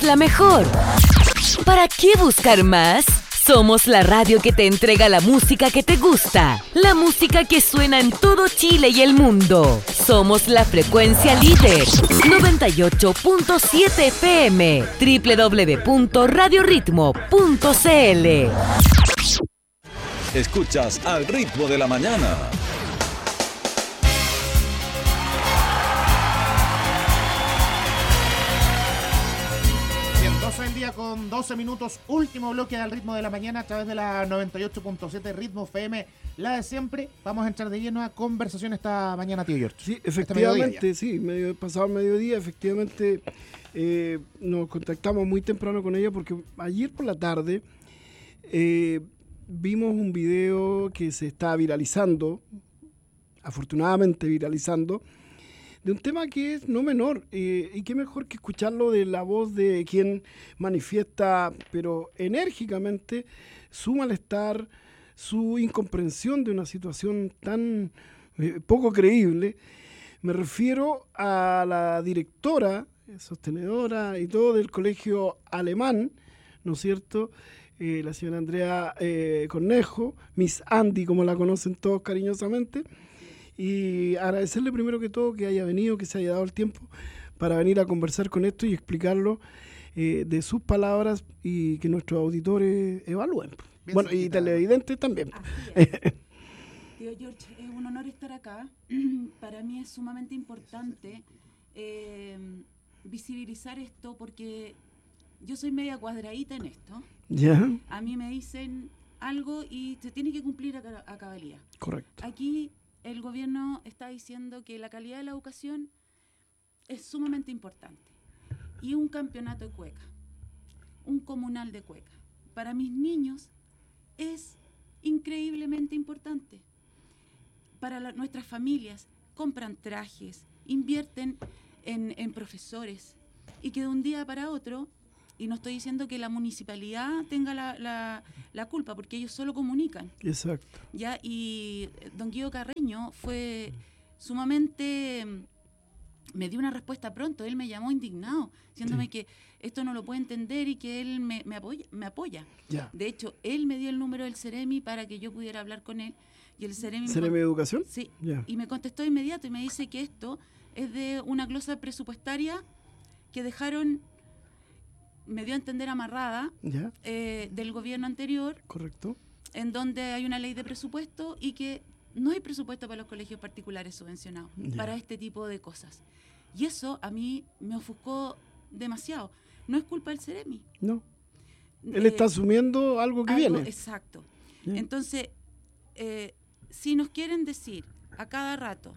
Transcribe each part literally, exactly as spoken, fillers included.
la mejor. ¿Para qué buscar más? Somos la radio que te entrega la música que te gusta, la música que suena en todo Chile y el mundo. Somos la frecuencia líder, noventa y ocho punto siete F M, doble u doble u doble u punto radio ritmo punto c l. Escuchas Al Ritmo de la Mañana. El día con doce minutos, último bloque del Ritmo de la Mañana a través de la noventa y ocho punto siete Ritmo F M, la de siempre. Vamos a entrar de lleno a conversación esta mañana, tío George. Sí, efectivamente, este sí, medio, pasado el mediodía, efectivamente eh, nos contactamos muy temprano con ella porque ayer por la tarde eh, vimos un video que se está viralizando, afortunadamente viralizando, de un tema que es no menor, eh, y qué mejor que escucharlo de la voz de quien manifiesta, pero enérgicamente, su malestar, su incomprensión de una situación tan eh, poco creíble. Me refiero a la directora, sostenedora y todo del colegio alemán, ¿no es cierto?, eh, la señora Andrea eh, Cornejo, Miss Andy, como la conocen todos cariñosamente. Y agradecerle primero que todo que haya venido, que se haya dado el tiempo para venir a conversar con esto y explicarlo eh, de sus palabras y que nuestros auditores evalúen. Bien, bueno, y televidentes también. Tío George, es un honor estar acá. Para mí es sumamente importante eh, visibilizar esto porque yo soy media cuadradita en esto. ¿Ya? A mí me dicen algo y se tiene que cumplir a, a cabalidad. Correcto. Aquí el gobierno está diciendo que la calidad de la educación es sumamente importante. Y un campeonato de cueca, un comunal de cueca, para mis niños es increíblemente importante. Para la, nuestras familias compran trajes, invierten en, en profesores y que de un día para otro, y no estoy diciendo que la municipalidad tenga la, la, la culpa, porque ellos solo comunican. Exacto. ¿Ya? Y don Guido Carreño fue sumamente... Me dio una respuesta pronto, él me llamó indignado, diciéndome sí. que esto no lo puede entender y que él me, me apoya. Me apoya. Ya. De hecho, él me dio el número del Ceremi para que yo pudiera hablar con él. Y el Ceremi... ¿Ceremi de Educación? Sí. Ya. Y me contestó de inmediato y me dice que esto es de una glosa presupuestaria que dejaron... me dio a entender amarrada eh, del gobierno anterior. Correcto. En donde hay una ley de presupuesto y que no hay presupuesto para los colegios particulares subvencionados, ya. para este tipo de cosas. Y eso a mí me ofuscó demasiado. No es culpa del Ceremi. No. Él eh, está asumiendo algo que algo, viene. Exacto. Ya. Entonces, eh, si nos quieren decir a cada rato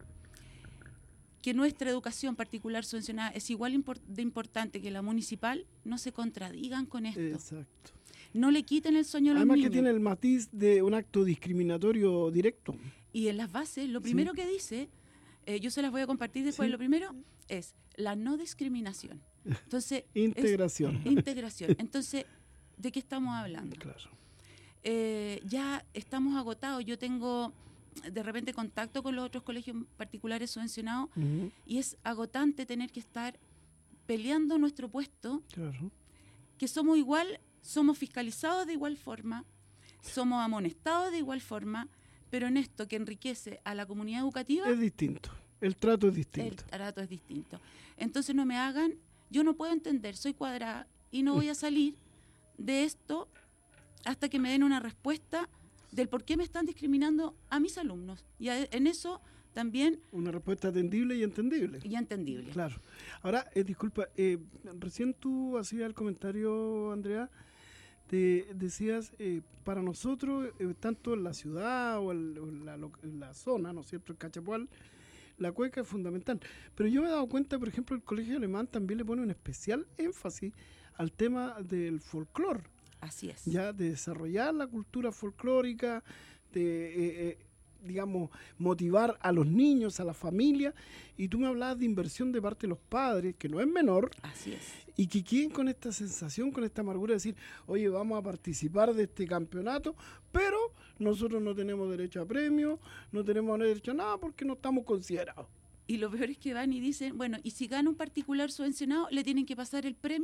que nuestra educación particular subvencionada es igual import- de importante que la municipal, no se contradigan con esto. Exacto. No le quiten el sueño a los Además niños. que tiene el matiz de un acto discriminatorio directo. Y en las bases, lo primero sí. que dice, eh, yo se las voy a compartir después, sí. lo primero es la no discriminación. Entonces, integración. Es, integración. Entonces, ¿de qué estamos hablando? Claro. Eh, ya estamos agotados. Yo tengo de repente contacto con los otros colegios particulares subvencionados uh-huh. y es agotante tener que estar peleando nuestro puesto, claro. que somos igual, somos fiscalizados de igual forma, somos amonestados de igual forma, pero en esto que enriquece a la comunidad educativa... Es distinto, el trato es distinto. El trato es distinto. Entonces no me hagan, yo no puedo entender, soy cuadrada y no voy a salir de esto hasta que me den una respuesta del por qué me están discriminando a mis alumnos. Y a, en eso también... Una respuesta atendible y entendible. Y entendible. Claro. Ahora, eh, disculpa, eh, recién tú hacías el comentario, Andrea, te decías, eh, para nosotros, eh, tanto en la ciudad o en, o en, la, en la zona, ¿no es cierto?, en Cachapual, la cueca es fundamental. Pero yo me he dado cuenta, por ejemplo, el colegio alemán también le pone un especial énfasis al tema del folclore. Así es. Ya de desarrollar la cultura folclórica, de, eh, eh, digamos, motivar a los niños, a la familia. Y tú me hablabas de inversión de parte de los padres, que no es menor. Así es. Y que quieren con esta sensación, con esta amargura de decir, oye, vamos a participar de este campeonato, pero nosotros no tenemos derecho a premio, no tenemos derecho a nada porque no estamos considerados. Y lo peor es que van y dicen, bueno, y si gana un particular subvencionado, le tienen que pasar el premio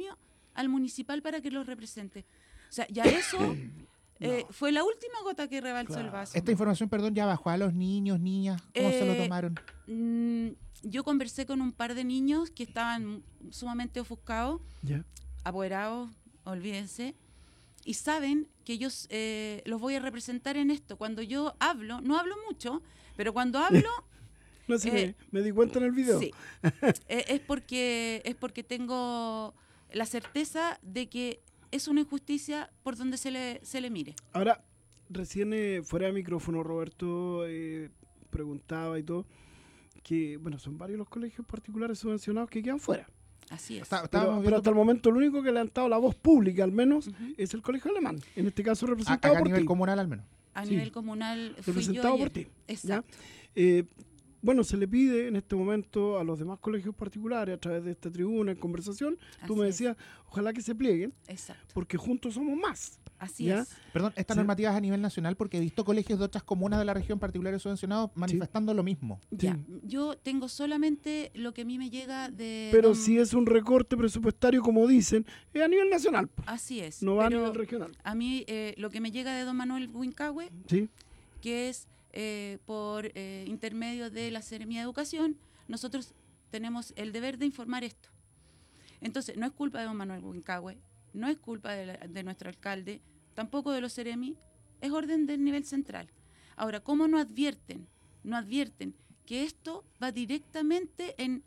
al municipal para que los represente. O sea, ya eso eh, no. fue la última gota que rebalsó claro. el vaso. Esta información, perdón, ya bajó a los niños, niñas, ¿cómo eh, se lo tomaron? Mmm, yo conversé con un par de niños que estaban sumamente ofuscados, yeah. apoderados, olvídense, y saben que yo eh, los voy a representar en esto. Cuando yo hablo, no hablo mucho, pero cuando hablo... no sé, eh, me, me di cuenta en el video. Sí, eh, es, porque, es porque tengo la certeza de que es una injusticia por donde se le, se le mire. Ahora, recién eh, fuera de micrófono, Roberto eh, preguntaba y todo, que, bueno, son varios los colegios particulares subvencionados que quedan fuera. Así es. Está, pero, pero hasta el momento el único que ha levantado la voz pública, al menos, uh-huh. es el Colegio Alemán. En este caso representado a, a por nivel ti. comunal, al menos. A sí. nivel comunal fui representado yo por ti. Exacto. Eh, bueno, se le pide en este momento a los demás colegios particulares, a través de esta tribuna, en conversación, Así tú me decías, es. ojalá que se plieguen, Exacto. porque juntos somos más. Así ¿ya? es. Perdón, esta sí. normativa es a nivel nacional porque he visto colegios de otras comunas de la región particulares subvencionados manifestando sí. lo mismo. Ya, sí. yo tengo solamente lo que a mí me llega de... Pero don... si es un recorte presupuestario, como dicen, es a nivel nacional. Así es. No va a nivel regional. A mí eh, lo que me llega de don Manuel Huincahue, sí. que es eh, por eh, intermedio de la Seremía de Educación, nosotros tenemos el deber de informar esto. Entonces, no es culpa de don Manuel Huincahue, no es culpa de, la, de nuestro alcalde, tampoco de los Seremi, es orden del nivel central. Ahora, ¿cómo no advierten? No advierten que esto va directamente en,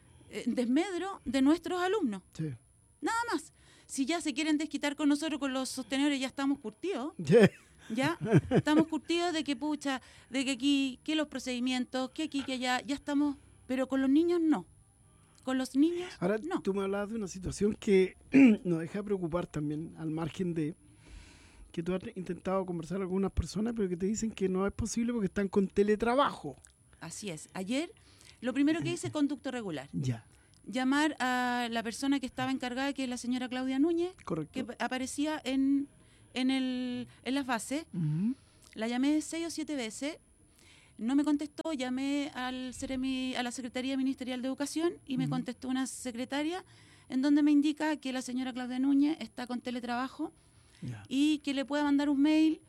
en desmedro de nuestros alumnos. Sí. Nada más. Si ya se quieren desquitar con nosotros, con los sostenedores, ya estamos curtidos. Yeah. Ya estamos curtidos de que, pucha, de que aquí, que los procedimientos, que aquí, que allá, ya estamos, pero con los niños no. Con los niños Ahora, no. tú me hablabas de una situación que nos deja preocupar también, al margen de que tú has intentado conversar con algunas personas, pero que te dicen que no es posible porque están con teletrabajo. Así es. Ayer, lo primero que hice, conducto regular. Ya. Llamar a la persona que estaba encargada, que es la señora Claudia Núñez, Correcto. que aparecía en, en, el, en las bases. Uh-huh. La llamé seis o siete veces, no me contestó, llamé al Ceremi, a la Secretaría Ministerial de Educación y uh-huh. me contestó una secretaria en donde me indica que la señora Claudia Núñez está con teletrabajo. Yeah. Y que le pueda mandar un mail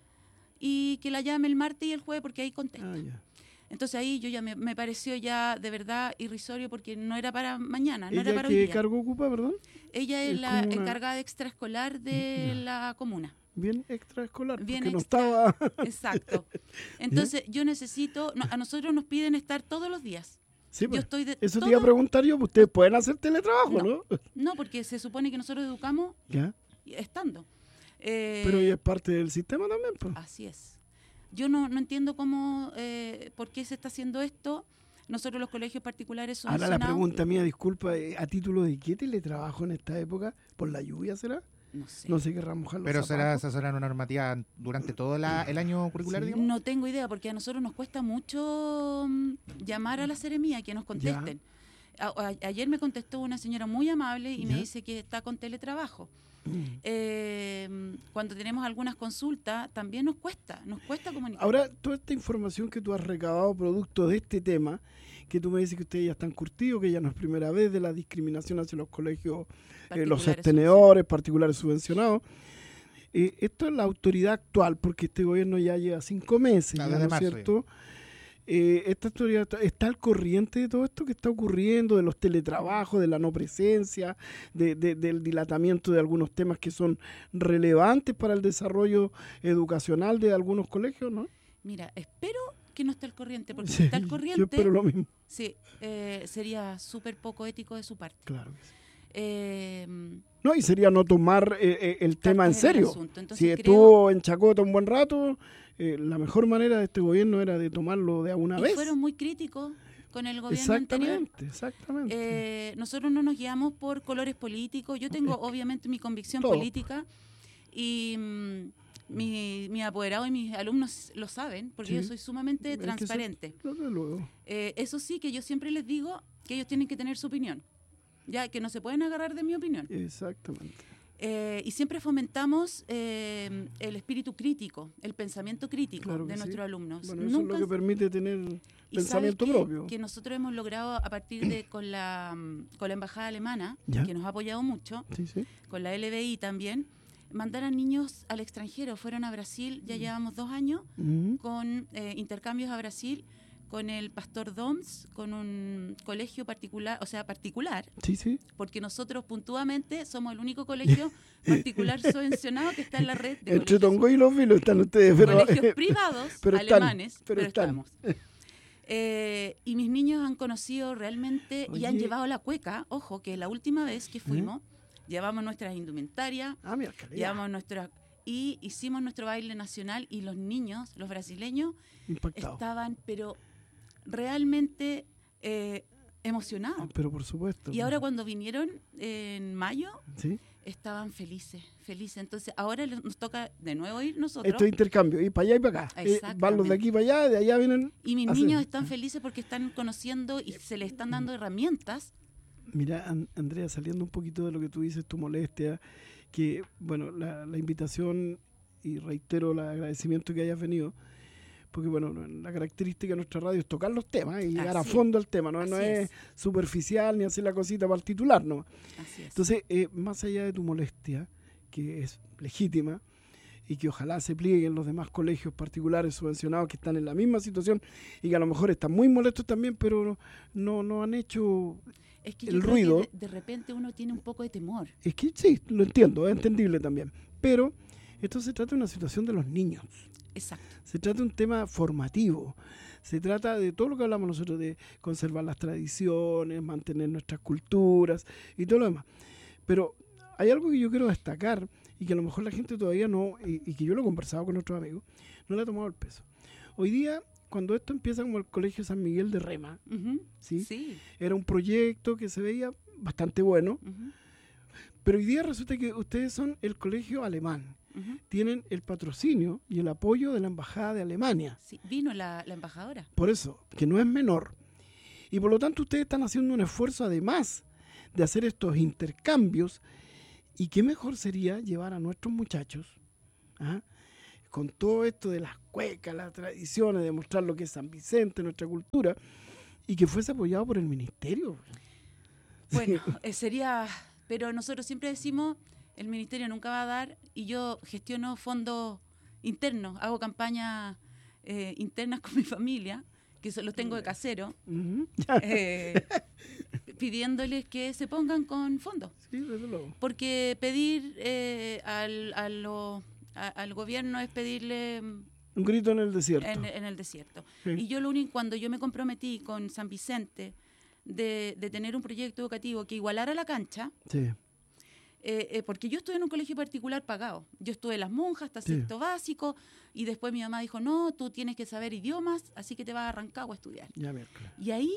y que la llame el martes y el jueves porque ahí contesta. Ah, yeah. Entonces ahí yo ya me, me pareció ya de verdad irrisorio porque no era para mañana, no ¿Ella era para qué hoy día. cargo ocupa, perdón? Ella es, es la una... encargada de extraescolar de yeah. la comuna. Bien extraescolar, Bien porque extra, no estaba... Exacto. Entonces ¿Yeah? yo necesito, no, a nosotros nos piden estar todos los días. Sí, pues, yo estoy de, eso todo... te iba a preguntar yo, ustedes pueden hacer teletrabajo, ¿no? No, no porque se supone que nosotros educamos ¿Ya? estando. Eh, Pero ella es parte del sistema también, pues. Así es. Yo no, no entiendo cómo, eh, por qué se está haciendo esto. Nosotros los colegios particulares son Ahora la pregunta mía, disculpa, ¿a título de qué teletrabajo en esta época? ¿Por la lluvia será? No sé. No sé, querrán mojar los Pero será, zapatos. esa será una normativa durante todo la, el año curricular, Sí. digamos. No tengo idea, porque a nosotros nos cuesta mucho um, llamar a la Seremía que nos contesten. A, a, ayer me contestó una señora muy amable y ¿Ya? me dice que está con teletrabajo. Mm. Eh, cuando tenemos algunas consultas, también nos cuesta, nos cuesta comunicar. Ahora, toda esta información que tú has recabado producto de este tema, que tú me dices que ustedes ya están curtidos, que ya no es primera vez de la discriminación hacia los colegios, eh, los sostenedores particulares subvencionados, eh, esto es la autoridad actual, porque este gobierno ya lleva cinco meses, la ya, de ¿no es marzo, cierto? Eh, esta autoridad está al corriente de todo esto que está ocurriendo, de los teletrabajos, de la no presencia, de, de, del dilatamiento de algunos temas que son relevantes para el desarrollo educacional de algunos colegios, ¿no? Mira, espero que no esté al corriente, porque Sí, si está al corriente, yo espero lo mismo. Sí, eh, sería súper poco ético de su parte. Claro que sí. Eh, No, y sería no tomar eh, eh, el tema en serio. Entonces, si creo... estuvo en Chacota un buen rato, eh, la mejor manera de este gobierno era de tomarlo de a una y vez. fueron muy críticos con el gobierno exactamente, anterior. Exactamente, eh, Nosotros no nos guiamos por colores políticos. Yo tengo obviamente mi convicción Todo. política y mm, mi, mi apoderado y mis alumnos lo saben, porque Sí. yo soy sumamente Hay que transparente. ser- desde luego. Eh, eso sí, que yo siempre les digo que ellos tienen que tener su opinión, ya que no se pueden agarrar de mi opinión. Exactamente. Eh, y siempre fomentamos eh, el espíritu crítico, el pensamiento crítico Claro de que nuestros sí. alumnos. Bueno, eso Nunca es lo que permite tener y pensamiento ¿sabes qué? propio. Que nosotros hemos logrado a partir de con la mm, con la embajada alemana, Ya. que nos ha apoyado mucho, Sí, sí. con la L B I también, mandar a niños al extranjero. Fueron a Brasil, ya llevamos dos años, Ujú. con eh, intercambios a Brasil, con el Pastor Doms, con un colegio particular, o sea, particular, Sí, sí. porque nosotros puntualmente somos el único colegio particular subvencionado que está en la red de Entre colegios, Tongo y Los Vilos están ustedes, pero, colegios privados pero están, alemanes, pero pero, están. estamos. Eh, y mis niños han conocido realmente y han Oye. llevado la cueca. Ojo, que la última vez que fuimos, llevamos nuestras indumentarias, Ah, mira, calidad. llevamos nuestras y hicimos nuestro baile nacional y los niños, los brasileños, Impactado. estaban, pero realmente eh, emocionados. Pero por supuesto. Y ahora cuando vinieron en mayo, ¿Sí? estaban felices, felices. Entonces ahora les- nos toca de nuevo ir nosotros. Esto es intercambio, y para allá y para acá. Eh, van los de aquí para allá, de allá vienen. Y mis a hacer. niños están felices porque están conociendo y se les están dando herramientas. Mira, An- Andrea, saliendo un poquito de lo que tú dices, tu molestia, que, bueno, la, la invitación, y reitero el agradecimiento que hayas venido, porque, bueno, la característica de nuestra radio es tocar los temas y llegar a Así fondo al tema, no, no Así es es. superficial ni hacer la cosita para el titular, ¿no? Así es. Entonces, eh, más allá de tu molestia, que es legítima, y que ojalá se plieguen los demás colegios particulares subvencionados que están en la misma situación y que a lo mejor están muy molestos también, pero no, no han hecho... Es que el yo creo ruido- que de, de repente uno tiene un poco de temor. Es que sí, lo entiendo, es entendible también. Pero esto se trata de una situación de los niños. Exacto. Se trata de un tema formativo. Se trata de todo lo que hablamos nosotros, de conservar las tradiciones, mantener nuestras culturas y todo lo demás. Pero hay algo que yo quiero destacar y que a lo mejor la gente todavía no, y, y que yo lo he conversado con otros amigos, no le ha tomado el peso. Hoy día, cuando esto empieza como el Colegio San Miguel de Rema, Ujú. ¿sí? Sí. Era un proyecto que se veía bastante bueno, Ujú. pero hoy día resulta que ustedes son el colegio alemán. Ujú. Tienen el patrocinio y el apoyo de la Embajada de Alemania. Sí. Vino la, la embajadora. Por eso, que no es menor. Y por lo tanto ustedes están haciendo un esfuerzo además de hacer estos intercambios. Y qué mejor sería llevar a nuestros muchachos, ¿ah? con todo esto de las cuecas, las tradiciones, de mostrar lo que es San Vicente, nuestra cultura, y que fuese apoyado por el ministerio. Bueno, eh, sería, pero nosotros siempre decimos, el ministerio nunca va a dar, y yo gestiono fondos internos, hago campañas eh, internas con mi familia, que se los tengo de casero, Ujú. eh, pidiéndoles que se pongan con fondos. Sí, desde luego. Porque pedir eh, al, a lo- a- al gobierno es pedirle mm, Un grito en el desierto. en, en el desierto. Sí. Y yo lo único, cuando yo me comprometí con San Vicente de, de tener un proyecto educativo que igualara la cancha, Sí. eh, eh, porque yo estuve en un colegio particular pagado. Yo estuve en Las Monjas hasta Sí. sexto básico, y después mi mamá dijo, no, tú tienes que saber idiomas, así que te vas a Rancagua a estudiar. Ya, miércoles. Y ahí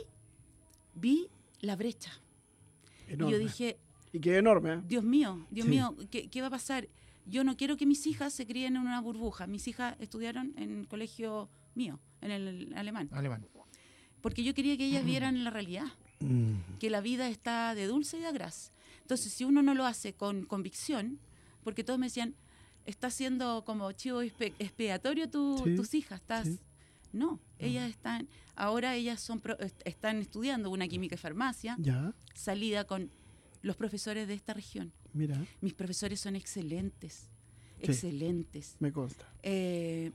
vi la brecha. Enorme. Y yo dije, Y que enorme, ¿eh? Dios mío, Dios Sí. mío, ¿qué, ¿qué va a pasar? Yo no quiero que mis hijas se críen en una burbuja. Mis hijas estudiaron en el colegio mío, en el alemán. Alemán. Porque yo quería que ellas vieran la realidad, Mm. que la vida está de dulce y de gras. Entonces, si uno no lo hace con convicción, porque todos me decían, estás siendo como chivo expe- expiatorio tu- Sí, tus hijas, estás... sí. No, ellas están, ahora ellas son pro- est- están estudiando una química y farmacia, Ya, salida con los profesores de esta región. mira, Mis profesores son excelentes, Sí. excelentes. me consta. Eh,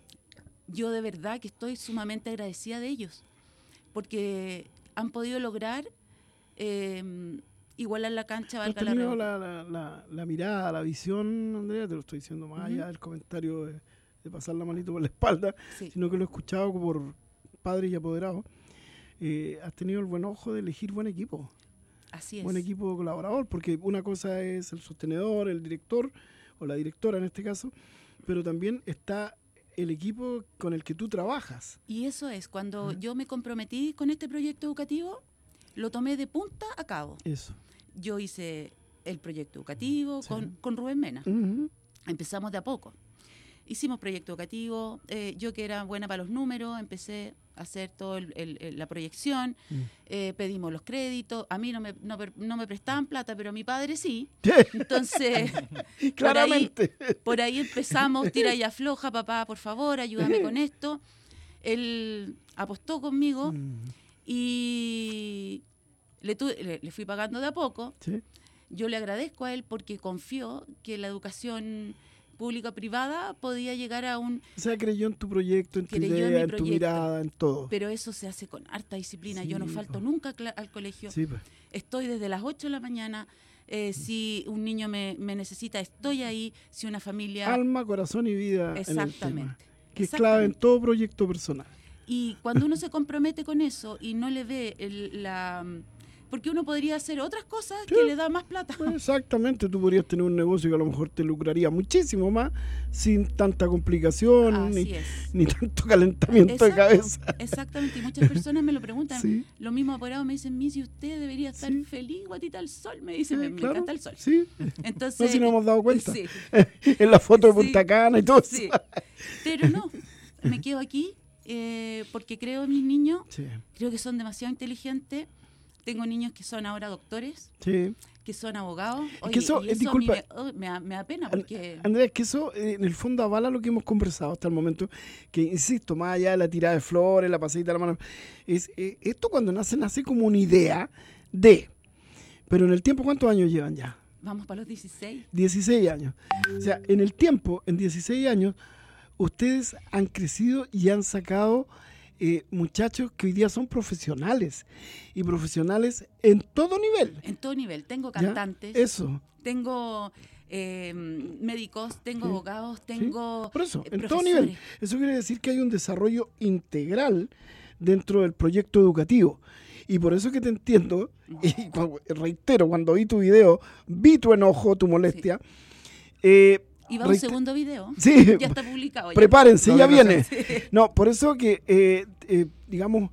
yo de verdad que estoy sumamente agradecida de ellos, porque han podido lograr eh, igualar la cancha, ¿Has valga la tenido redundancia. la, la, la, la mirada, la visión, Andrea? Te lo estoy diciendo más Ujú. allá del comentario de, de pasar la manito por la espalda, Sí. sino que lo he escuchado por padres y apoderados. Eh, has tenido el buen ojo de elegir buen equipo, Así es. buen equipo colaborador, porque una cosa es el sostenedor, el director, o la directora en este caso, pero también está el equipo con el que tú trabajas. Y eso es, cuando Ajá. yo me comprometí con este proyecto educativo, lo tomé de punta a cabo. Eso. Yo hice el proyecto educativo Sí. con, con Rubén Mena. Ujú. Empezamos de a poco. hicimos proyecto educativo, eh, yo que era buena para los números, empecé a hacer toda la proyección, Mm. eh, pedimos los créditos, a mí no me, no, no me prestaban plata, pero a mi padre sí. Sí, Entonces, claramente. Por ahí, por ahí empezamos, tira y afloja, papá, por favor, ayúdame con esto. Él apostó conmigo Mm. y le, tu- le, le fui pagando de a poco. Sí. Yo le agradezco a él porque confió que la educación pública-privada podía llegar a un... O sea, creyó en tu proyecto, en tu Creyó en idea, mi en tu proyecto. mirada, en todo. Pero eso se hace con harta disciplina. Sí, Yo no falto po. nunca a cla- al colegio. Sí, pues. Estoy desde las ocho de la mañana. Eh, si un niño me, me necesita, estoy ahí. Si una familia... Alma, corazón y vida en el tema. Exactamente. Que es clave en Exactamente. todo proyecto personal. Y cuando uno se compromete con eso y no le ve el- la... Porque uno podría hacer otras cosas Sí. que le da más plata. Exactamente, tú podrías tener un negocio que a lo mejor te lucraría muchísimo más sin tanta complicación Así ni, es. ni tanto calentamiento de Exacto, cabeza. Exactamente, y muchas personas me lo preguntan. Sí. Los mismos apoderados me dicen, Missy, usted debería estar Sí. feliz, guatita al sol. Me dicen, me, Sí, me claro, encanta el sol. Sí, Entonces, no si nos hemos dado cuenta. Sí, En la foto de Sí. Punta Cana y todo sí. eso. Pero no, me quedo aquí eh, porque creo en mis niños, Sí, creo que son demasiado inteligentes. Tengo niños que son ahora doctores, sí. que son abogados. que Oye, eso, y eh, eso disculpa. a mí me, oh, me da, me da pena An- porque... Andrea, es que eso eh, en el fondo avala lo que hemos conversado hasta el momento, que insisto, más allá de la tirada de flores, la pasadita de la mano, es eh, esto cuando nace, nace como una idea de, pero en el tiempo, ¿cuántos años llevan ya? Vamos para los dieciséis. dieciséis años. O sea, en el tiempo, en dieciséis años, ustedes han crecido y han sacado eh, muchachos que hoy día son profesionales, y profesionales en todo nivel. En todo nivel. Tengo ¿Ya? cantantes. Eso. Tengo eh, médicos, tengo Sí, abogados, tengo Por eso, eh, en todo nivel. profesores. Eso quiere decir que hay un desarrollo integral dentro del proyecto educativo. Y por eso que te entiendo, y cu- reitero, cuando vi tu video, vi tu enojo, tu molestia. eh, Y va un reite- segundo video. Sí, Ya está publicado. ya. prepárense, No, ya no, no, viene. No, por eso que, eh, eh, digamos,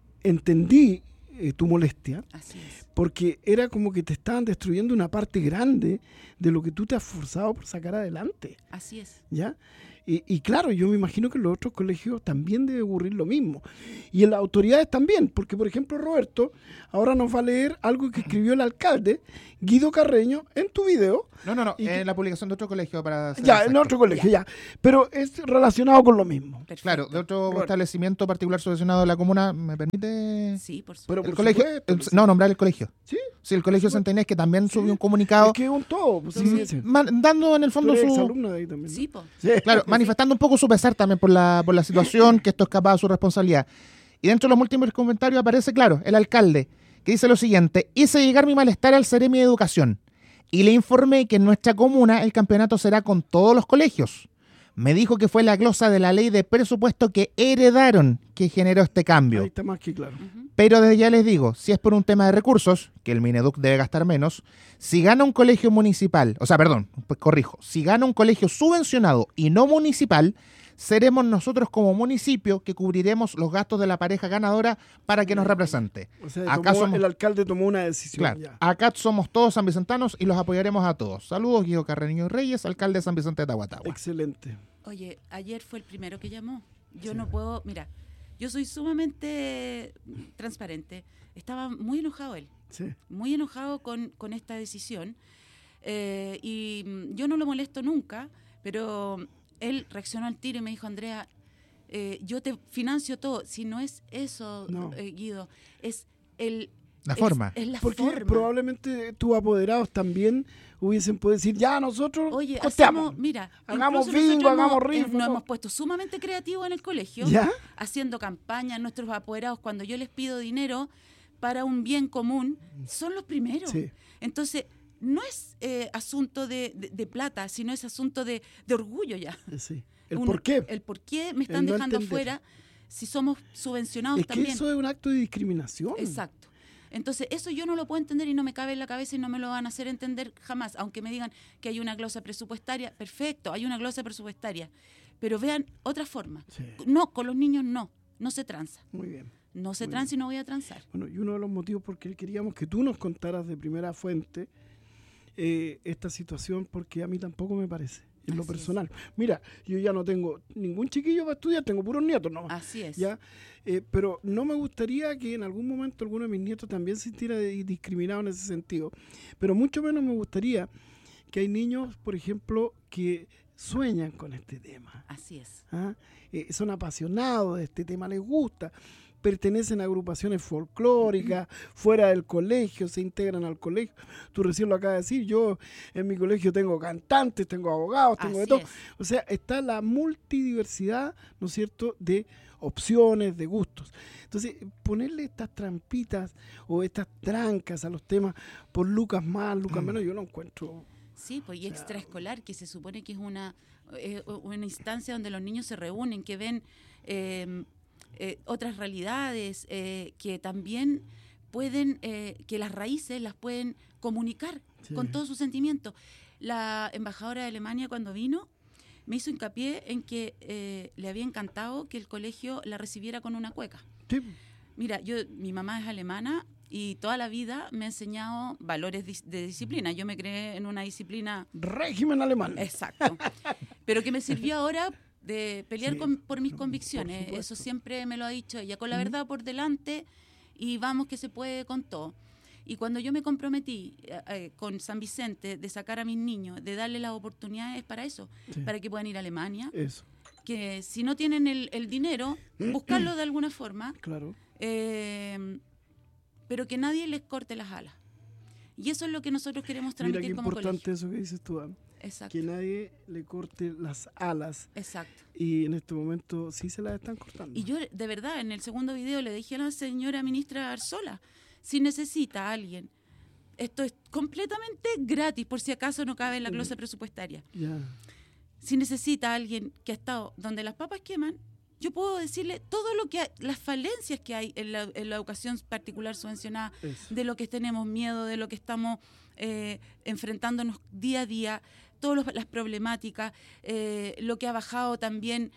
entendí eh, tu molestia, Así es. porque era como que te estaban destruyendo una parte grande de lo que tú te has forzado por sacar adelante. Así es. ¿Ya? Y, y claro, yo me imagino que en los otros colegios también debe ocurrir lo mismo. Y en las autoridades también, porque por ejemplo Roberto ahora nos va a leer algo que escribió el alcalde, Guido Carreño, en tu video. No, no, no, Y que- en la publicación de otro colegio para ser Ya, en exacto. otro colegio, ya. Pero es relacionado con lo mismo. Perfecto. Claro, de otro Roberto. establecimiento particular subvencionado de la comuna, ¿me permite? Sí, por supuesto. Pero El por colegio, supuesto, el- pues, no, nombrar el colegio. ¿sí? Sí, el colegio Sí, Santa Inés, que también sí. subió un comunicado, Es que es un todo. Pues, sí, Entonces, sí. man- dando en el Tú fondo eres su... exalumno de ahí también, ¿no? Sí, po. Sí. Claro, manifestando un poco su pesar también por la, por la situación, que esto escapa de su responsabilidad. Y dentro de los múltiples comentarios aparece, claro, el alcalde, que dice lo siguiente: hice llegar mi malestar al Ceremi de Educación y le informé que en nuestra comuna el campeonato será con todos los colegios. Me dijo que fue la glosa de la ley de presupuesto que heredaron que generó este cambio. Ahí está más que claro. Ujú. Pero desde ya les digo, si es por un tema de recursos, que el Mineduc debe gastar menos, si gana un colegio municipal, o sea, perdón, pues corrijo, si gana un colegio subvencionado y no municipal, seremos nosotros como municipio que cubriremos los gastos de la pareja ganadora para que nos represente. O sea, Acá tomó- somos- el alcalde tomó una decisión. Claro, Ya. acá somos todos sanvicentanos y los apoyaremos a todos. Saludos, Guido Carreño y Reyes, alcalde de San Vicente de Tahuatahua. Excelente. Oye, ayer fue el primero que llamó. Yo no puedo, mira, yo soy sumamente transparente. Estaba muy enojado él, Sí. muy enojado con, con esta decisión. Eh, y mm, yo no lo molesto nunca, pero él reaccionó al tiro y me dijo, Andrea, eh, yo te financio todo. Si no es eso, No. eh, Guido, es el... La es- forma. Es, la Porque forma. probablemente tus apoderados también hubiesen podido decir, ya nosotros Oye, costeamos. hacemos, mira, Hagamos incluso bingo, nosotros hagamos hemos- rifa, eh, nos todo. hemos puesto sumamente creativos en el colegio, ¿Ya? haciendo campañas. Nuestros apoderados, cuando yo les pido dinero para un bien común, son los primeros. Sí. Entonces, no es eh, asunto de, de- de plata, sino es asunto de, de orgullo ya. Eh, Sí. El Uno- por qué. El por qué me están El no dejando entender. afuera si somos subvencionados Es que también. eso es un acto de discriminación. Exacto. Entonces, eso yo no lo puedo entender y no me cabe en la cabeza y no me lo van a hacer entender jamás. Aunque me digan que hay una glosa presupuestaria, perfecto, hay una glosa presupuestaria. Pero vean otra forma. Sí. No, con los niños no, no se tranza. Muy bien. No se Muy tranza y no voy a transar. Bueno, y uno de los motivos por que queríamos que tú nos contaras de primera fuente eh, esta situación, porque a mí tampoco me parece, en lo Así personal. Mira, yo ya no tengo ningún chiquillo para estudiar, tengo puros nietos nomás. Así es. ¿Ya? Eh, pero no me gustaría que en algún momento alguno de mis nietos también se sintiera de- discriminado en ese sentido. Pero mucho menos me gustaría que hay niños, por ejemplo, que sueñan con este tema. Así es. ¿Ah? Eh, son apasionados de este tema, les gusta, pertenecen a agrupaciones folclóricas, fuera del colegio, se integran al colegio. Tú recién lo acabas de decir, yo en mi colegio tengo cantantes, tengo abogados, tengo de Así todo. es. O sea, está la multidiversidad, ¿no es cierto?, de opciones, de gustos. Entonces, ponerle estas trampitas o estas trancas a los temas por Lucas más, Lucas menos, yo lo encuentro... Sí, pues y O sea, extraescolar, que se supone que es una, eh, una instancia donde los niños se reúnen, que ven eh, eh, otras realidades, eh, que también pueden, eh, que las raíces las pueden comunicar Sí. con todos sus sentimientos. La embajadora de Alemania cuando vino me hizo hincapié en que eh, le había encantado que el colegio la recibiera con una cueca. Sí, Mira, yo, mi mamá es alemana y toda la vida me ha enseñado valores dis- de disciplina. Yo me creé en una disciplina régimen alemán. exacto, pero que me sirvió ahora de pelear Sí, con- por mis por convicciones. supuesto. Eso siempre me lo ha dicho ella, con la Ujú. verdad por delante y vamos que se puede con todo. Y cuando yo me comprometí eh, eh, con San Vicente de sacar a mis niños, de darles las oportunidades para eso, Sí. para que puedan ir a Alemania, Eso, que si no tienen el, el dinero, buscarlo de alguna forma, claro. eh, pero que nadie les corte las alas. Y eso es lo que nosotros queremos Mira transmitir qué como importante colegio. eso que dices tú, Ana. Exacto, Que nadie le corte las alas. exacto. Y en este momento sí se las están cortando. Y yo, de verdad, en el segundo video le dije a la señora ministra Arzola, si necesita a alguien, esto es completamente gratis, por si acaso no cabe en la glosa presupuestaria. Ya. Si necesita a alguien que ha estado donde las papas queman, yo puedo decirle todo lo que hay, las falencias que hay en la, en la educación particular subvencionada, Eso. de lo que tenemos miedo, de lo que estamos eh, enfrentándonos día a día, todas las problemáticas, eh, lo que ha bajado también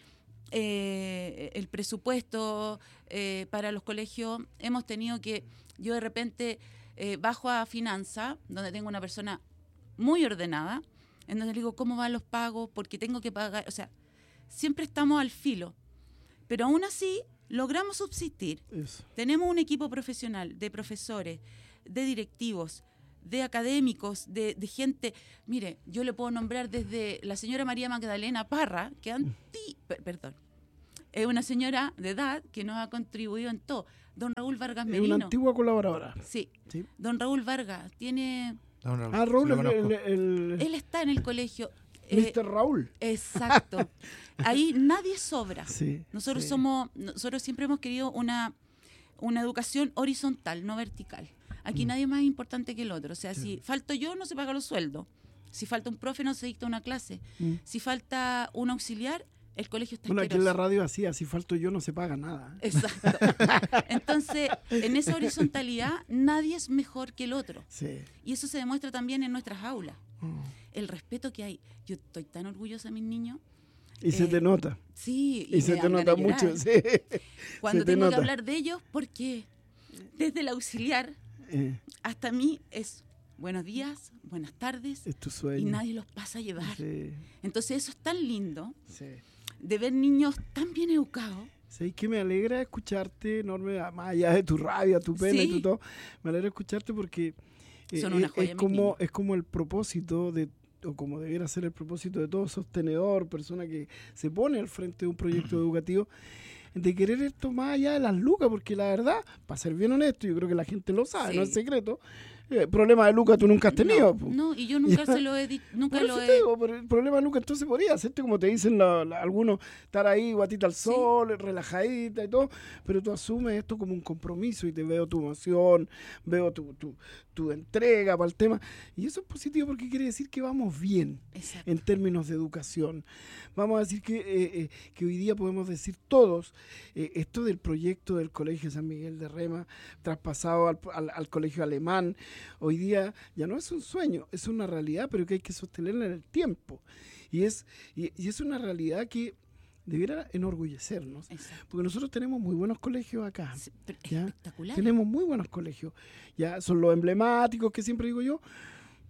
eh, el presupuesto eh, para los colegios. Hemos tenido que, yo de repente eh, bajo a finanza, donde tengo una persona muy ordenada, en donde le digo cómo van los pagos, porque tengo que pagar, o sea, siempre estamos al filo, pero aún así logramos subsistir. Eso. Tenemos un equipo profesional de profesores, de directivos, de académicos, de, de gente. Mire, yo le puedo nombrar desde la señora María Magdalena Parra, que anti, per- perdón, es una señora de edad que nos ha contribuido en todo. Don Raúl Vargas Es Merino. una antigua colaboradora. Sí, Sí. don Raúl Vargas tiene, Don Raúl, Ah, Raúl, sí lo el, conozco. el- el- él está en el colegio. eh, mister Raúl. Exacto. Ahí nadie sobra. Sí. Nosotros sí. somos, nosotros siempre hemos querido una, una educación horizontal, no vertical. Aquí Mm. nadie más es importante que el otro. O sea, si falto yo, no se pagan los sueldos. Si falta un profe, no se dicta una clase. Mm. Si falta un auxiliar, el colegio está Bueno, aquí en la asqueroso. radio así, así falto yo, no se paga nada. Exacto. Entonces, en esa horizontalidad, nadie es mejor que el otro. Sí. Y eso se demuestra también en nuestras aulas. Mm. El respeto que hay. Yo estoy tan orgullosa de mis niños. Y se Eh, te nota. Sí, Y, se me te dan nota ganas de llorar. mucho. Sí. Cuando se te tengo nota. que hablar de ellos, porque desde el auxiliar Eh, hasta mí es buenos días, buenas tardes, es tu y sueño. nadie los pasa a llevar. Sí, Entonces eso es tan lindo, sí. de ver niños tan bien educados. Sí, que me alegra escucharte, enorme, más allá de tu rabia, tu pena y Sí. tu todo. Me alegra escucharte porque eh, Son una es- joya, es, mis como, niños. es como el propósito de, o como debiera ser el propósito de todo sostenedor, persona que se pone al frente de un proyecto educativo, de querer esto más allá de las lucas, porque la verdad, para ser bien honesto, yo creo que la gente lo sabe, Sí. no es secreto. Eh, problema de lucas tú nunca has tenido. No, po. no, y yo nunca Ya. se lo he dicho, nunca Por lo eso he... te digo, por el problema nunca, entonces podría hacerte como te dicen la- la- algunos, estar ahí, guatita al Sí. sol, relajadita y todo, pero tú asumes esto como un compromiso y te veo tu emoción, veo tu, tu, tu entrega para el tema, y eso es positivo porque quiere decir que vamos bien Exacto. en términos de educación. Vamos a decir que, eh, eh, que hoy día podemos decir todos, eh, esto del proyecto del Colegio San Miguel de Rema, traspasado al, al- al colegio alemán, hoy día ya no es un sueño, es una realidad, pero que hay que sostenerla en el tiempo. Y es, y, y es una realidad que debiera enorgullecernos, Exacto. porque nosotros tenemos muy buenos colegios acá. Sí, pero Ya. espectacular. Tenemos muy buenos colegios. Ya son los emblemáticos que siempre digo yo,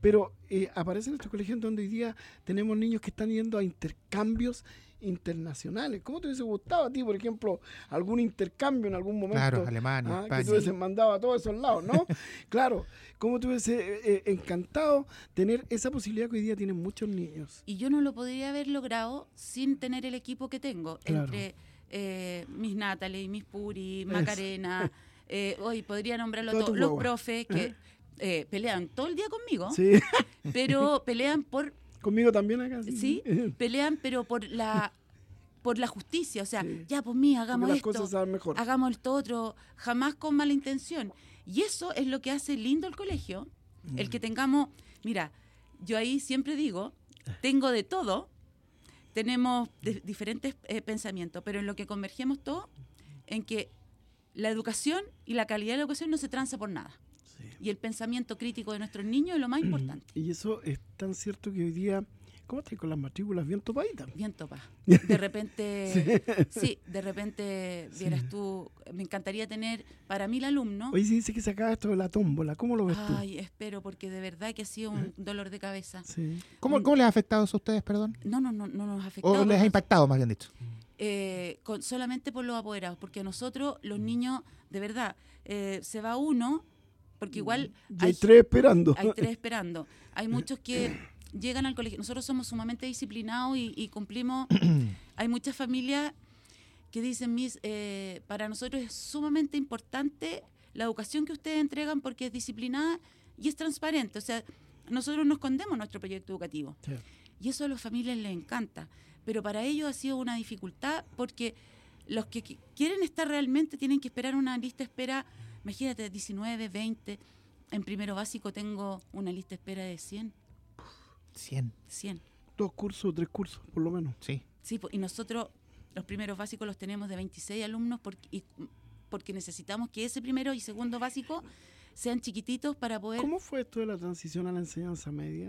pero eh, aparecen estos colegios donde hoy día tenemos niños que están yendo a intercambios internacionales. ¿Cómo te hubiese gustado a ti, por ejemplo, algún intercambio en algún momento? Claro, Alemania, ¿ah? España. Que te hubiesen mandado a todos esos lados, ¿no? Claro, ¿cómo te hubiese eh, eh, encantado tener esa posibilidad que hoy día tienen muchos niños? Y yo no lo podría haber logrado sin tener el equipo que tengo, Claro. entre eh, mis Natalie, mis Puri, Macarena, eh, hoy podría nombrarlo Toda todos, tu los guagua. profes que eh, pelean todo el día conmigo, Sí, pero pelean por, conmigo también acá. sí, pelean pero por la por la justicia, o sea, Sí. ya pues mí, Porque hagamos las esto, cosas saben mejor. hagamos esto otro, jamás con mala intención. Y eso es lo que hace lindo el colegio, el que tengamos, mira, yo ahí siempre digo, tengo de todo, tenemos de- diferentes eh, pensamientos, pero en lo que convergemos todos, en que la educación y la calidad de la educación no se tranza por nada. Sí. Y el pensamiento crítico de nuestros niños es lo más importante. Y eso es tan cierto que hoy día, ¿cómo estás con las matrículas bien topaditas? Bien topa. De repente, sí, de repente, vieras tú, me encantaría tener para mil alumnos. Hoy se dice que se acaba esto de la tómbola, ¿cómo lo ves tú? Ay, espero, porque de verdad que ha sido un dolor de cabeza. Sí. ¿Cómo, ¿Cómo les ha afectado eso a ustedes, perdón? No, no, no, no nos ha afectado. ¿O les ha porque, impactado, más bien dicho? eh, con- solamente por los apoderados, porque a nosotros, los niños, de verdad, eh, se va uno, porque igual Ya hay tres esperando. hay tres esperando. Hay muchos que llegan al colegio. Nosotros somos sumamente disciplinados y, y cumplimos. Hay muchas familias que dicen, Miss, eh, para nosotros es sumamente importante la educación que ustedes entregan porque es disciplinada y es transparente. O sea, nosotros no escondemos nuestro proyecto educativo. Sí. Y eso a las familias les encanta. Pero para ellos ha sido una dificultad porque los que qui- quieren estar realmente tienen que esperar una lista de espera, imagínate, diecinueve, veinte. En primero básico tengo una lista de espera de cien. cien, cien. Dos cursos, tres cursos, por lo menos. sí. Sí, po- y nosotros los primeros básicos los tenemos de veintiséis alumnos porque, y- porque necesitamos que ese primero y segundo básico sean chiquititos para poder... ¿Cómo fue esto de la transición a la enseñanza media?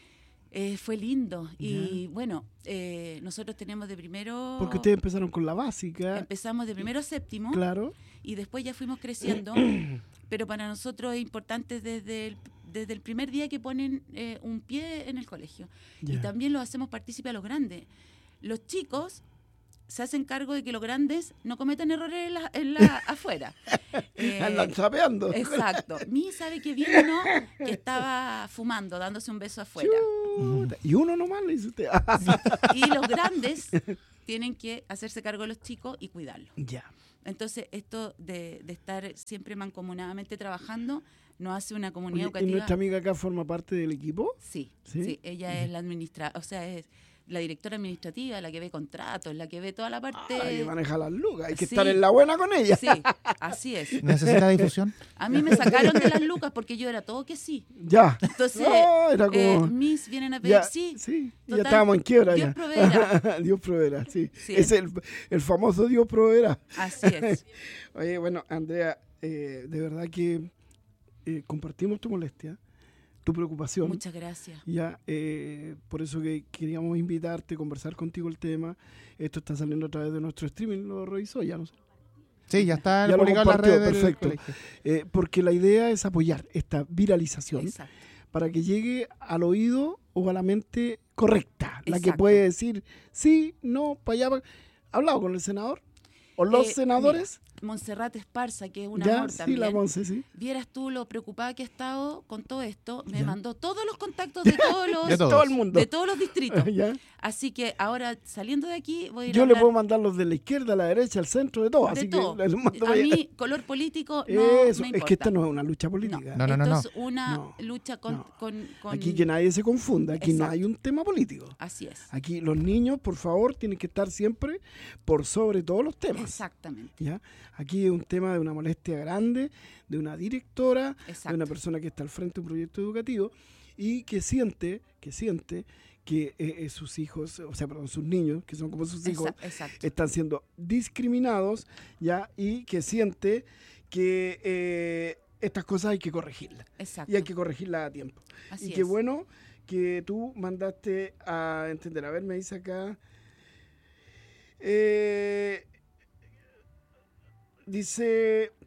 Eh, fue lindo. Y bueno, eh, nosotros tenemos de primero... Porque ustedes empezaron con la básica, Empezamos de primero a séptimo claro. y después ya fuimos creciendo. Pero para nosotros es importante desde el, desde el primer día que ponen eh, un pie en el colegio. Y Ya. también lo hacemos partícipe a los grandes. Los chicos se hacen cargo de que los grandes no cometan errores en la, en la afuera. Eh, Andan sapeando. exacto. Mi sabe que vino uno que estaba fumando, dándose un beso afuera. Chuta. Y uno nomás le dice usted. Y los grandes tienen que hacerse cargo de los chicos y cuidarlos. Ya. Entonces, esto de, de estar siempre mancomunadamente trabajando nos hace una comunidad Oye, ¿y educativa. nuestra amiga acá forma parte del equipo? Sí, ¿Sí? sí, ella es la administra, o sea, es la directora administrativa, la que ve contratos, la que ve toda la parte. Hay que manejar las lucas, hay que Sí. estar en la buena con ella. Sí, así es. ¿Necesita difusión? A mí me sacaron de las lucas porque yo era todo que sí. Ya. Entonces, No, era como... eh, mis vienen a pedir ya, sí. sí, ya total, estábamos en quiebra Dios ya. proveerá. Dios proveerá, sí. Sí. Es el, el famoso Dios proveerá. Así es. Oye, bueno, Andrea, eh, de verdad que eh, compartimos tu molestia, tu preocupación. Muchas gracias. Ya, eh, por eso que queríamos invitarte, conversar contigo el tema. Esto está saliendo a través de nuestro streaming, lo revisó ya, no sé. Sí, ya está Ya lo publicado en las compartió, redes del perfecto. colegio. Eh, porque la idea es apoyar esta viralización Exacto. para que llegue al oído o a la mente correcta, la que Exacto. puede decir sí, no, para allá. pa- ¿Ha hablado con el senador? ¿O los Eh, senadores? Montserrat Esparza, que es un Ya, amor sí, también. la Monse, sí. Vieras tú lo preocupada que ha estado con todo esto. Me Ya. mandó todos los contactos de todos los, De todos. Todo el mundo. de todos los distritos. Ya. Así que ahora, saliendo de aquí, voy a ir Yo a le hablar puedo mandar los de la izquierda, la derecha, el centro, de todo. de Así todo. que les mando A para allá. mí, color político, no Eso, me es importa. que esta no es una lucha política. No, no, no, Esto no. es una No, lucha con, no. con- con- Aquí que nadie se confunda, aquí no Exacto. hay un tema político. Así es. Aquí los niños, por favor, tienen que estar siempre por sobre todos los temas. Exactamente. ¿Ya? Aquí es un tema de una molestia grande, de una directora, de Exacto. una persona que está al frente de un proyecto educativo y que siente, que siente que eh, eh, sus hijos, o sea, perdón, sus niños, que son como sus hijos, Exa- Exacto. están siendo discriminados, ¿ya? Y que siente que eh, estas cosas hay que corregirlas. Exacto. Y hay que corregirlas a tiempo. Así y qué es. bueno que tú mandaste a entender. A ver, me dice acá. Eh, dice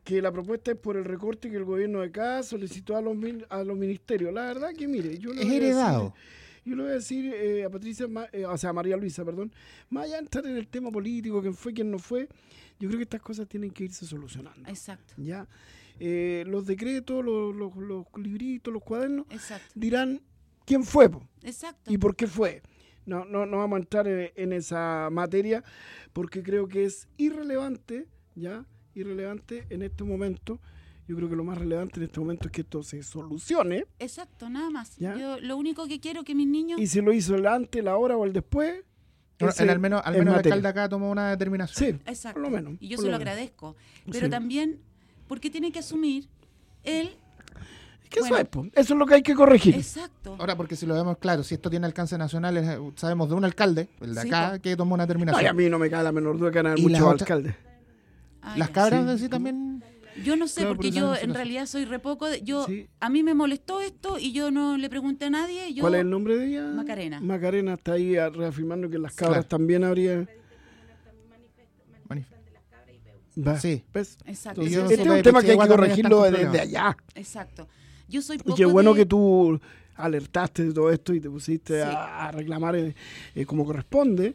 que la propuesta es por el recorte que el gobierno de acá solicitó a los, min- a los ministerios. La verdad que, mire, yo le Es voy a heredado. decir- Yo le voy a decir eh, a Patricia, Ma- eh, o sea, a María Luisa, perdón, más allá de entrar en el tema político, quién fue, quién no fue, yo creo que estas cosas tienen que irse solucionando. Exacto, ¿Ya? Eh, los decretos, los, los, los libritos, los cuadernos, exacto, dirán quién fue po, exacto. y por qué fue. No, no, no vamos a entrar en, en esa materia porque creo que es irrelevante, ¿ya? Irrelevante en este momento. Yo creo que lo más relevante en este momento es que esto se solucione. Exacto, nada más. ¿Ya? Yo lo único que quiero que mis niños... Y si lo hizo el antes, la hora o el después. Bueno, ese en al menos, al es menos el materia. alcalde acá tomó una determinación. Sí, Exacto. por lo menos. Y yo por se lo menos. agradezco. Pero Sí. también, porque tiene que asumir él... Es que Bueno. eso, es, po. Eso es lo que hay que corregir. Exacto. Ahora, porque si lo vemos claro, si esto tiene alcance nacional, es- sabemos de un alcalde, el de Sí, acá, po. que tomó una No, y a determinación. mí no me cae la menor duda que ganar Y muchos la otra- alcaldes. Ah, Las ya. cabras, Sí. decís también. Yo no sé, Claro, porque por yo eso no en sé. realidad soy re poco. de- yo, Sí. A mí me molestó esto y yo no le pregunté a nadie. Yo, ¿Cuál es el nombre de ella? Macarena. Macarena está ahí a- reafirmando que en las Sí, cabras claro. también habría... Manif- Va, Sí. ¿ves? Exacto. Y yo Este es supe un de tema que hay que Pichigua también están corregirlo con desde problemas. allá. Exacto. Yo soy Y poco qué bueno de- que tú alertaste de todo esto y te pusiste Sí. a, a reclamar eh, eh, como corresponde,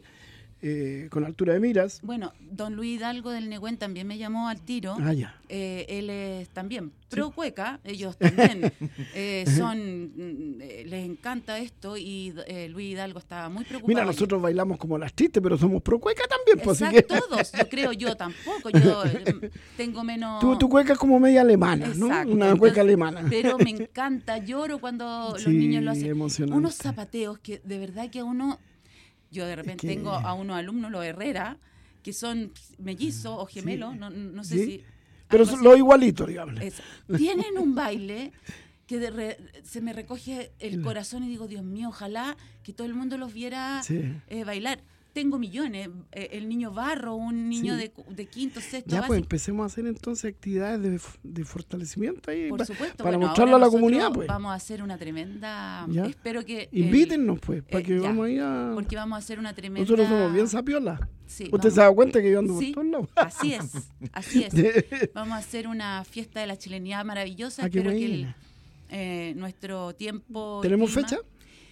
eh, con altura de miras. Bueno, don Luis Hidalgo del Negüen también me llamó al tiro. Ah, ya. Eh, él es también pro cueca, ellos también eh, son, mm, eh, les encanta esto y eh, Luis Hidalgo estaba muy preocupado. Mira, nosotros bailamos como las tristes, pero somos pro cueca también, pues, así Exacto, que todos, yo creo, yo tampoco, yo eh, tengo menos... tu, tu cueca es como media alemana, ¿no? Exacto, Una entonces, cueca alemana. Pero me encanta, lloro cuando Sí, los niños lo hacen. emocionante. Unos zapateos que de verdad que a uno, yo de repente que- tengo a unos alumnos, los Herrera, que son mellizos o gemelos, no, no sé Sí. si... Pero algo así. lo igualito, digamos. Es- tienen un baile que de re- se me recoge el corazón y digo, Dios mío, ojalá que todo el mundo los viera Sí. eh, bailar. Tengo millones, eh, el niño Barro, un niño Sí. de, cu- de quinto, sexto, Ya, pues básico. empecemos a hacer entonces actividades de, de fortalecimiento ahí Por pa- supuesto, para bueno, mostrarlo a ahora la comunidad, nosotros pues. Vamos a hacer una tremenda. Ya. Espero que. el- Invítennos, pues, para eh, que ya, vamos ahí a... Porque vamos a hacer una tremenda. Nosotros somos bien sapiolas. Sí, Usted vamos- se da cuenta que yo ando Sí, por todos lados. así es, así es. Vamos a hacer una fiesta de la chilenidad maravillosa. Ah, qué Espero que el, buena. eh, nuestro tiempo. y ¿Tenemos clima- fecha?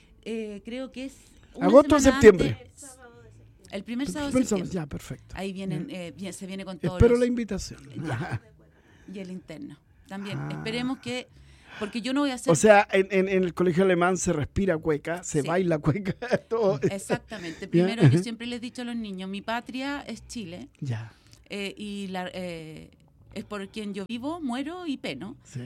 Eh, creo que es. una ¿Agosto o semana septiembre? antes- el primer sábado de Pensamos- septiembre. Ya, perfecto. Ahí vienen, eh, bien- se viene con todos Espero los- la invitación. Ya. Y el interno. También. Ah. Esperemos que. Porque yo no voy a hacer. O sea, en, en- en el colegio alemán se respira cueca, se Sí. baila cueca, todo. Exactamente. Primero, yo siempre les he dicho a los niños: mi patria es Chile. Ya, eh, y la, eh, es por quien yo vivo, muero y peno. sí.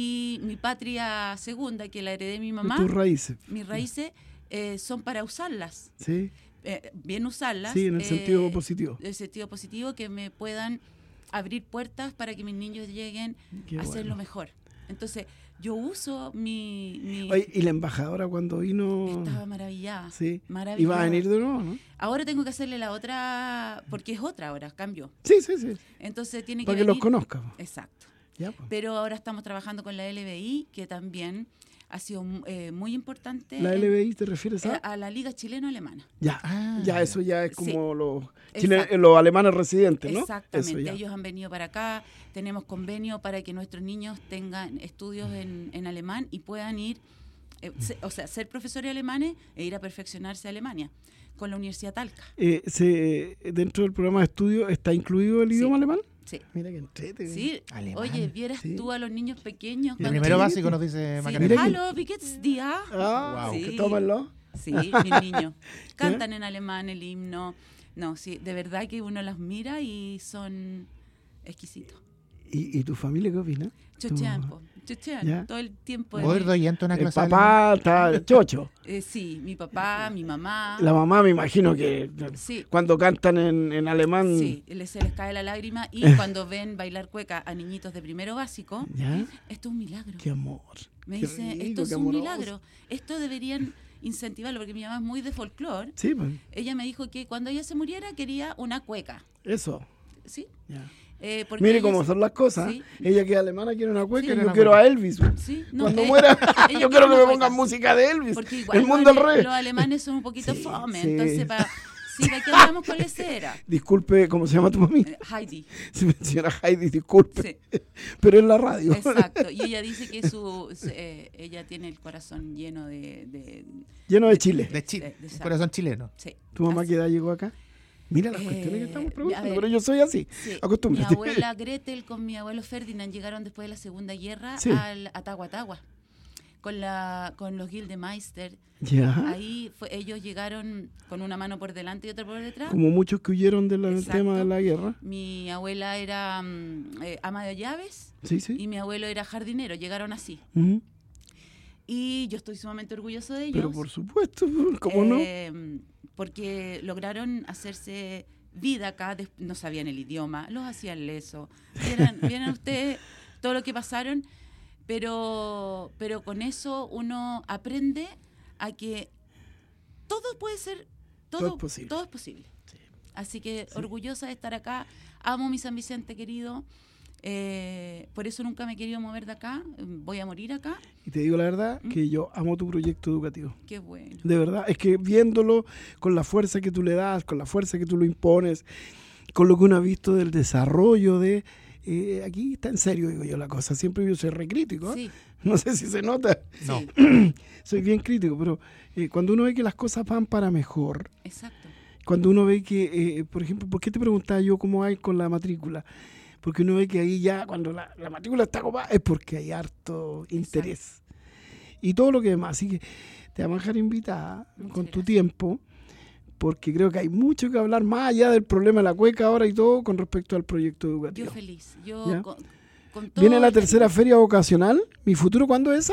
Y mi patria segunda, que la heredé de mi mamá, Tus raíces. mis raíces, eh, son para usarlas. Sí, Eh, bien usarlas. sí, en el eh, sentido positivo. En el sentido positivo, que me puedan abrir puertas para que mis niños lleguen Qué a hacerlo bueno. mejor. Entonces, yo uso mi... mi Oye, y la embajadora cuando vino... estaba maravillada. Sí, Maravillada. iba a venir de nuevo, ¿no? Ahora tengo que hacerle la otra, porque es otra ahora, cambió. Sí, sí, sí, Entonces tiene que para que venir. los conozca. po. Exacto. Ya, pues. Pero ahora estamos trabajando con la L B I, que también ha sido eh, muy importante. ¿La en- L B I te refieres eh, a? a la Liga Chileno-Alemana. Ya, Ah, ya, ya. eso ya es Sí. como los, chile- Exacto. los alemanes residentes, ¿no? Exactamente. Eso ya. Ellos han venido para acá, tenemos convenio para que nuestros niños tengan estudios en, en alemán y puedan ir, eh, se- o sea, ser profesores alemanes e ir a perfeccionarse a Alemania con la Universidad Talca. Eh, se, dentro del programa de estudio está incluido el Sí. idioma alemán. Sí. Mira que entrete. Sí. Alemán, Oye, vieras sí. tú a los niños pequeños. El cuando- primero Sí. básico nos dice Sí. Macarena. Mira que- Hallo, wie geht's dir? Ah, Wow. que Sí. tómenlo. Sí, mis niños cantan en alemán el himno. No, sí, de verdad que uno los mira y son exquisitos. ¿Y, y tu familia qué opina? Chochean, Tu- po, chochean, ¿Ya? todo el tiempo. ¿Puedo ir doyendo una El clase de papá está chocho. Eh, sí, mi papá, mi mamá. La mamá me imagino que Sí. cuando cantan en, en alemán... Sí, les- se les cae la lágrima y cuando ven bailar cueca a niñitos de primero básico, ¿Ya? esto es un milagro. Qué amor. Me qué dice, rico, esto es qué un amoroso. milagro. Esto deberían incentivarlo porque mi mamá es muy de folclore. Sí, pues, Ella me dijo que cuando ella se muriera quería una cueca. eso. ¿Sí? Ya. Eh, porque Mire ella cómo se- son las cosas. Sí. Ella que es alemana quiere una cueca Sí. y yo Una quiero cueca. a Elvis. Sí, no, Cuando eh, muera, ella yo quiere quiero que una me pongan cueca. música de Elvis. Porque igual El mundo al los, ale- revés. los alemanes son un poquito Sí, fome, sí. entonces para Sí, de aquí andamos con lecera. Disculpe, ¿cómo se llama tu mami? Eh, Heidi. Señora Heidi, disculpe. Sí. Pero en la radio. Exacto. Y ella dice que su, su- eh, ella tiene el corazón lleno de... de Lleno de Chile. De Chile, De- de un sal. corazón chileno. sí. ¿Tu mamá Así- qué edad llegó acá? Mira las Eh, cuestiones que estamos a preguntando, ver. pero yo soy así. Sí. Mi Acostúmbrate. abuela Gretel con mi abuelo Ferdinand llegaron después de la Segunda Guerra Sí. al, a Tahuatahua. Con, la, con los Gildemeister. Ya. Ahí fue, ellos llegaron con una mano por delante y otra por detrás. Como muchos que huyeron del Exacto. tema de la guerra. Mi abuela era mm, eh, ama de llaves Sí, sí. y mi abuelo era jardinero. Llegaron así. Ujú. Y yo estoy sumamente orgulloso de ellos. Pero por supuesto, ¿cómo no? Eh, Porque lograron hacerse vida acá, des- no sabían el idioma, los hacían leso. Vieran, vieran ustedes todo lo que pasaron, pero, pero con eso uno aprende a que todo puede ser, todo, Todo es posible. todo es posible. Así que orgullosa de estar acá, amo mi San Vicente querido, eh, por eso nunca me he querido mover de acá, voy a morir acá, Y te digo la verdad ¿Mm? que yo amo tu proyecto educativo. qué bueno. De verdad, es que viéndolo con la fuerza que tú le das, con la fuerza que tú lo impones, con lo que uno ha visto del desarrollo de... eh, aquí está en serio, digo yo, la cosa. Siempre yo soy re crítico, ¿eh? Sí, No sé si se nota. No. sí, Soy bien crítico, pero eh, cuando uno ve que las cosas van para mejor, exacto. cuando uno ve que, eh, por ejemplo, ¿por qué te preguntaba yo cómo hay con la matrícula? Porque uno ve que ahí ya, cuando la, la matrícula está copada, es porque hay harto interés. Y todo lo que demás. Así que te vamos a dejar invitada Muchas con tu gracias. tiempo, porque creo que hay mucho que hablar más allá del problema de la cueca ahora y todo con respecto al proyecto Yo educativo. feliz. Yo ¿Ya? con, con todo Viene la el tercera cariño. feria vocacional. ¿Mi futuro cuándo es esa?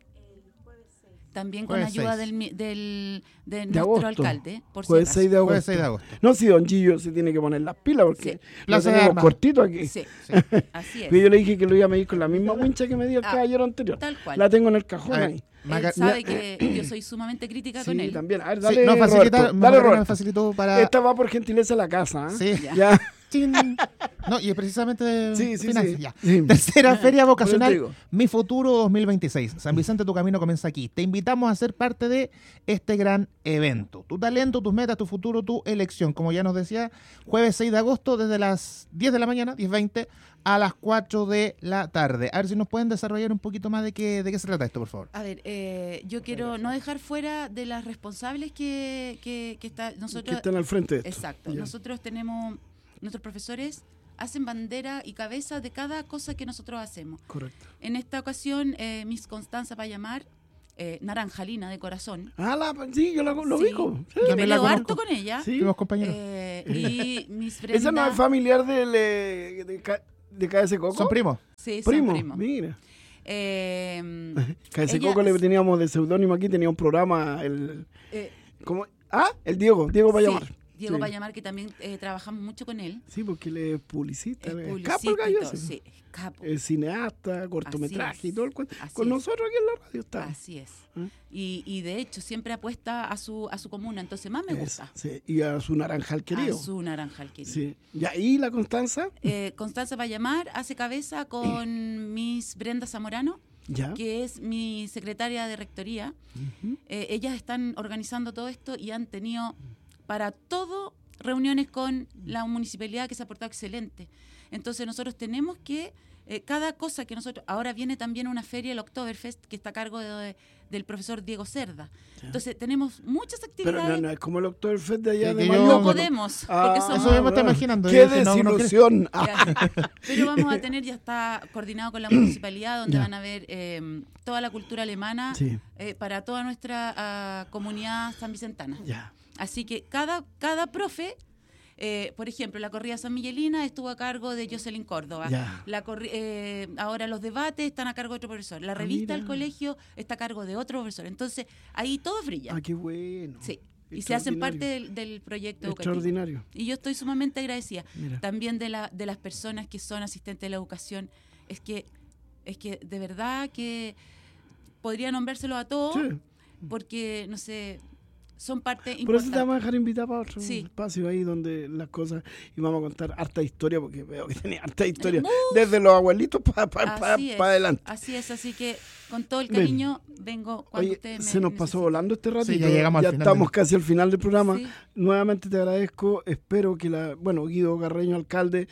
También con Jueves ayuda seis. del, mi- del, de De nuestro agosto. alcalde, por si Jueves acaso. seis de agosto. Jueves seis de agosto. No, si don Gillo se tiene que poner las pilas porque Sí. lo Plaza de tenemos Armas. cortito aquí. Sí, así es. Pero yo le dije que lo iba a medir con la misma wincha que me dio el Ah, caballero anterior. Tal cual. La tengo en el cajón A ver, ahí. Maca- Él sabe que yo soy sumamente crítica con Sí, él. también. A ver, Sí, dale, nos Roberto. facilita, Dale, Macarena me Roberto. facilitó para... Esta va por gentileza a la casa. ¿eh? Sí. Ya. Ya. Chin. No, y es precisamente de Sí, sí, finanzas, sí. ya. Sí. Tercera feria Por eso te vocacional, digo. Mi Futuro dos mil veintiséis. San Vicente, tu camino comienza aquí. Te invitamos a ser parte de este gran evento. Tu talento, tus metas, tu futuro, tu elección. Como ya nos decía, jueves seis de agosto desde las diez de la mañana, diez veinte, a las cuatro de la tarde. A ver si nos pueden desarrollar un poquito más de qué, de qué se trata esto, por favor. A ver, eh, yo quiero no dejar fuera de las responsables que, que, que está Que nosotros. están al frente de esto. Exacto. Ya. Nosotros tenemos, nuestros profesores hacen bandera y cabeza de cada cosa que nosotros hacemos. Correcto. En esta ocasión, eh, Miss Constanza va a llamar eh, Naranjalina de corazón. Ah, la, sí, yo la, lo Sí, ubico. Sí. Yo También la peleo conozco. harto con ella. Sí. Fuimos compañeros. Eh, y Miss Brenda. ¿Esa no es familiar del, eh, de, Ca- de K S Coco? Son primos. Sí, son Primo, primos. mira. Eh, K S ella- Coco le teníamos de seudónimo aquí, tenía un programa, el... eh, ¿cómo? Ah, el Diego, Diego va a sí, llamar. Diego Sí. va a llamar, que también eh, trabajamos mucho con él. Sí, porque él es publicista, Es él es publicista capo el y gallo todo, ese. sí, es capo. Es cineasta, cortometraje Así y es, todo el cuento. así Con es. nosotros aquí en la radio está. Así es. ¿Eh? Y, y de hecho siempre apuesta a su a su comuna, entonces más me Eso, gusta. sí. Y a su naranjal querido. A su naranjal querido. Sí. Y ahí la Constanza, Eh, Constanza va a llamar, hace cabeza con Miss Brenda Zamorano, ya. que es mi secretaria de rectoría. Ujú. Eh, ellas están organizando todo esto y han tenido para todo reuniones con la municipalidad, que se ha portado excelente. Entonces nosotros tenemos que, eh, cada cosa que nosotros, ahora viene también una feria, el Oktoberfest, que está a cargo de- del profesor Diego Cerda. Entonces tenemos muchas Pero actividades. no, no, es como el Oktoberfest de allá Sí, de que yo- No Mayo. podemos, Ah, porque somos... Eso mismo está bueno. imaginando. ¡Qué Yo dije, no, no desilusión! Ah, Ya. Pero vamos a tener, ya está coordinado con la municipalidad, donde Ya. van a ver eh, toda la cultura alemana Sí. eh, para toda nuestra ah, comunidad sanvicentana. Ya. Así que cada, cada profe, eh, por ejemplo, la corrida San Miguelina estuvo a cargo de Jocelyn Córdoba. Ya. La corri- eh, ahora los debates están a cargo de otro profesor. La revista del mira. colegio está a cargo de otro profesor. Entonces, ahí todo brilla. Ah, qué bueno. Sí. Y se hacen parte Extraordinario. del, del proyecto educativo. Extraordinario. Y yo estoy sumamente agradecida. Mira. También de, la, de las personas que son asistentes de la educación. Es que, es que de verdad que podría nombrárselo a todos, Sí. porque, no sé, son parte Por eso te importante. vamos a dejar invitar para otro Sí. espacio ahí donde las cosas, y vamos a contar harta historia, porque veo que tenía harta historia, Uf. desde los abuelitos para pa, pa, Así es, pa adelante. así es, así que con todo el Bien. cariño vengo cuando Oye, ustedes me se nos pasó necesiten. volando este ratito, Sí, ya llegamos al final estamos del- casi al final del programa. Sí. Nuevamente te agradezco, espero que la, bueno, Guido Carreño, alcalde,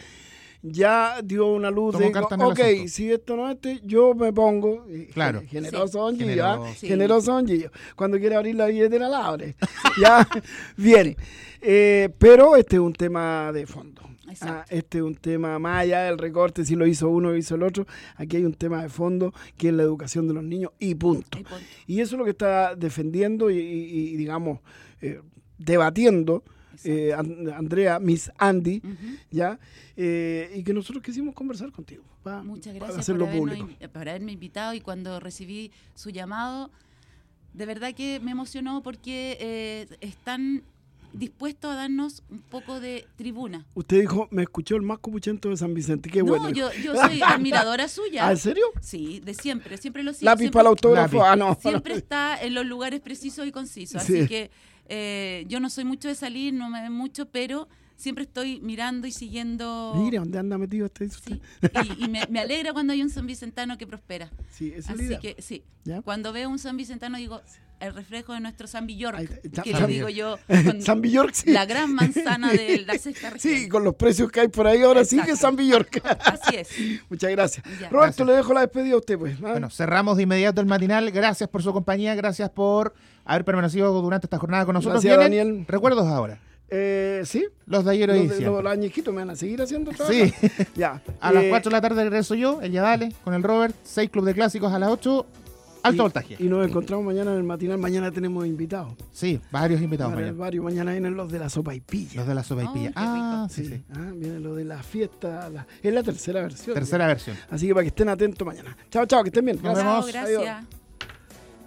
ya dio una luz Tomó de, carta en el ok, asunto. si esto no es este, yo me pongo. Y Claro. Generoso Sí. don Gillo, ¿ah? Generoso. Sí. Generoso don Gillo. Cuando quiere abrir la billetera, la abre. Ya, bien. Eh, pero este es un tema de fondo. Exacto. Ah, este es un tema más allá del recorte, si lo hizo uno o hizo el otro. Aquí hay un tema de fondo que es la educación de los niños y punto. Y punto. Y eso es lo que está defendiendo y, y- y, digamos, eh, debatiendo eh, An- Andrea, Miss Andy, Ujú. ¿ya? Eh, y que nosotros quisimos conversar contigo. pa- Muchas para gracias hacerlo por, habernos público. in- por haberme invitado, y cuando recibí su llamado, de verdad que me emocionó porque eh, están dispuestos a darnos un poco de tribuna. Usted dijo, me escuchó el más copuchento de San Vicente. Qué no, bueno. yo, yo soy admiradora suya. ¿Ah, en serio? Sí, de siempre, siempre lo sigo. Lápiz siempre- para el autógrafo. Lápiz. Ah, no. Siempre está en los lugares precisos y concisos. Sí. Así que eh, yo no soy mucho de salir, no me ven mucho, pero siempre estoy mirando y siguiendo. Mire, ¿dónde anda metido este? dice Sí, usted? y, y me, me alegra cuando hay un San Vicentano que prospera. Sí, esa es la Así idea. que sí, ¿Ya? cuando veo un San Vicentano digo el reflejo de nuestro San Villork, Ahí está, que San lo Villork. digo yo, con San Villork, sí. la gran manzana de la sexta región. Sí, con los precios que hay por ahí, ahora sí que Exacto. San Villork. Así es. Muchas gracias. Ya. Roberto, Gracias. le dejo la despedida a usted, pues. ¿ah? Bueno, cerramos de inmediato el matinal. Gracias por su compañía, gracias por haber permanecido durante esta jornada con nosotros. Gracias, Vienen Daniel. recuerdos ahora. Eh, sí, Los de ayer los, hoy de- diciembre. los, los añejitos me van a seguir haciendo trabajo. Sí. Ya. A las Eh, cuatro de la tarde regreso yo, el Yadale, con el Robert. seis Club de Clásicos a las ocho. Alto y- voltaje. Y nos encontramos mañana en el matinal. Mañana tenemos invitados. Sí, varios invitados Varios, mañana. varios. Mañana vienen los de la sopa y pilla. Los de la sopa y Oh, pilla. qué Ah, rico. sí, sí. Ah, viene lo de la fiesta. la- es la tercera versión. Tercera versión. Así que para que estén atentos mañana. Chao, chao, que estén bien. Nos Chao, vemos. gracias. Adiós.